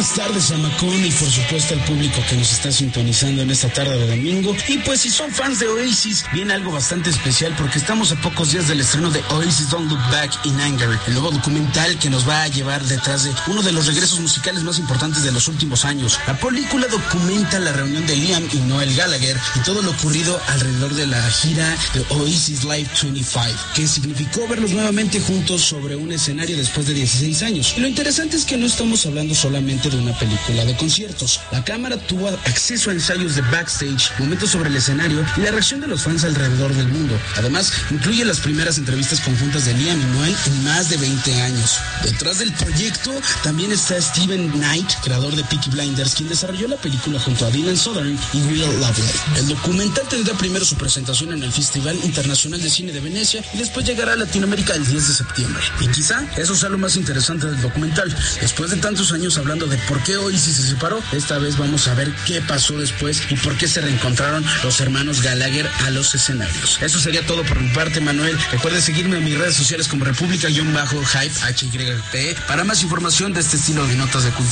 buenas tardes a Macón y por supuesto al público que nos está sintonizando en esta tarde de domingo. Y pues si son fans de Oasis, viene algo bastante especial porque estamos a pocos días del estreno de Oasis Don't Look Back in Anger, el nuevo documental que nos va a llevar detrás de uno de los regresos musicales más importantes de los últimos años. La película documenta la reunión de Liam y Noel Gallagher y todo lo ocurrido alrededor de la gira de Oasis Live 25, que significó verlos nuevamente juntos sobre un escenario después de 16 años. Y lo interesante es que no estamos hablando solamente de una película de conciertos. La cámara tuvo acceso a ensayos de backstage, momentos sobre el escenario y la reacción de los fans alrededor del mundo. Además, incluye las primeras entrevistas conjuntas de Liam y Noel en más de 20 años. Detrás del proyecto también está Steven Knight, creador de Peaky Blinders, quien desarrolló la película junto a Dylan Southern y Will Lovely. El documental tendrá primero su presentación en el Festival Internacional de Cine de Venecia y después llegará a Latinoamérica el 10 de septiembre. Y quizá eso sea lo más interesante del documental. Después de tantos años hablando de por qué Oasis se separó, esta vez vamos a ver qué pasó después y por qué se reencontraron los hermanos Gallagher a los escenarios. Eso sería todo por mi parte, Manuel. Recuerden seguirme en mis redes sociales como República-Hype, HYP, para más información de este estilo de notas de cultura.